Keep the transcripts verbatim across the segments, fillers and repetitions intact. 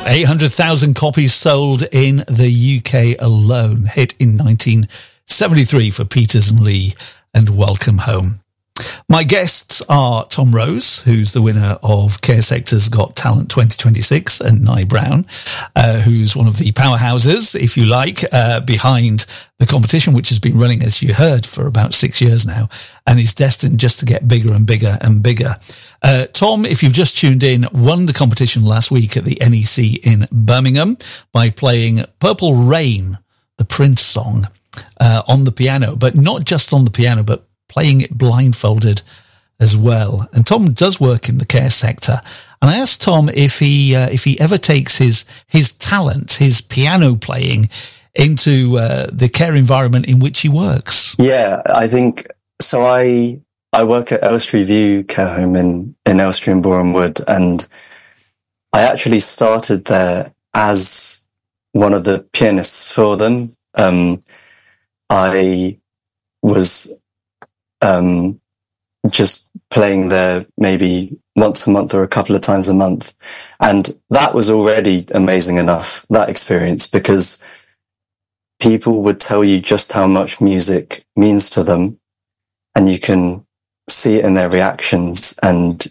eight hundred thousand copies sold in the U K alone. Hit in nineteen seventy-three for Peters and Lee and Welcome Home. My guests are Tom Rose, who's the winner of Care Sector's Got Talent twenty twenty-six, and Nye Brown, uh, who's one of the powerhouses, if you like, uh, behind the competition, which has been running, as you heard, for about six years now, and is destined just to get bigger and bigger and bigger. Uh, Tom, if you've just tuned in, won the competition last week at the N E C in Birmingham by playing Purple Rain, the Prince song, uh, on the piano, but not just on the piano, but playing it blindfolded as well. And Tom does work in the care sector. And I asked Tom if he uh, if he ever takes his his talent, his piano playing, into uh, the care environment in which he works. Yeah, I think so. I I work at Elstree View Care Home in in Elstree and Boreham Wood, and I actually started there as one of the pianists for them. Um, I was um, just playing there maybe once a month or a couple of times a month. And that was already amazing enough, that experience, because people would tell you just how much music means to them, and you can see it in their reactions. And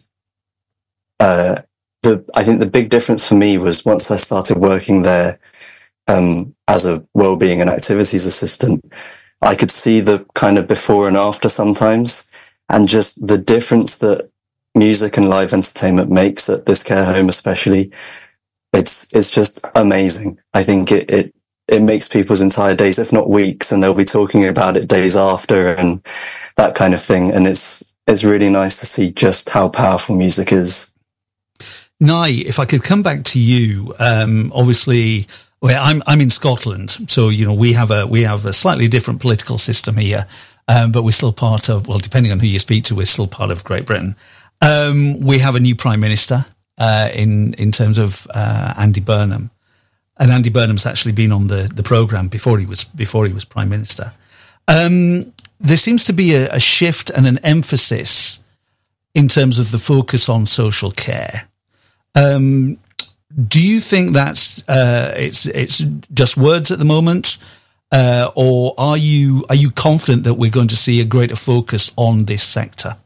uh, the I think the big difference for me was once I started working there um, as a wellbeing and activities assistant, I could see the kind of before and after sometimes, and just the difference that music and live entertainment makes at this care home, especially. It's, it's just amazing. I think it, it, it makes people's entire days, if not weeks, and they'll be talking about it days after and that kind of thing. And it's, it's really nice to see just how powerful music is. Nye, if I could come back to you, um, obviously, well, I'm I'm in Scotland, so you know we have a we have a slightly different political system here, um, but we're still part of. Well, depending on who you speak to, we're still part of Great Britain. Um, we have a new Prime Minister uh, in in terms of uh, Andy Burnham, and Andy Burnham's actually been on the the programme before he was before he was Prime Minister. Um, there seems to be a, a shift and an emphasis in terms of the focus on social care. Um, Do you think that's uh, it's it's just words at the moment, uh, or are you are you confident that we're going to see a greater focus on this sector?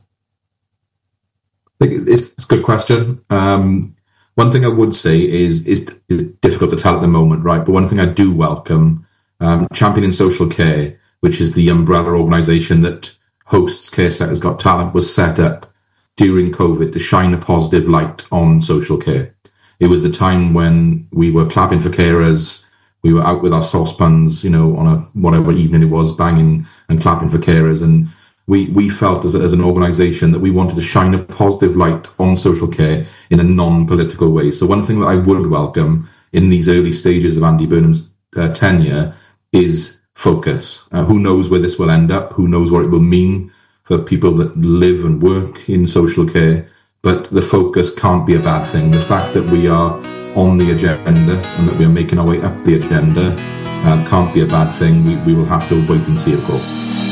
I think it's, it's a good question. Um, one thing I would say is is difficult to tell at the moment, right? But one thing I do welcome, um, Championing Social Care, which is the umbrella organisation that hosts Care Sector's Got Talent, was set up during COVID to shine a positive light on social care. It was the time when we were clapping for carers. We were out with our saucepans, you know, on a whatever evening it was, banging and clapping for carers. And we, we felt as, a, as an organisation that we wanted to shine a positive light on social care in a non-political way. So one thing that I would welcome in these early stages of Andy Burnham's uh, tenure is focus. Uh, who knows where this will end up? Who knows what it will mean for people that live and work in social care? But the focus can't be a bad thing. The fact that we are on the agenda and that we are making our way up the agenda um, can't be a bad thing. We, we will have to wait and see, of course.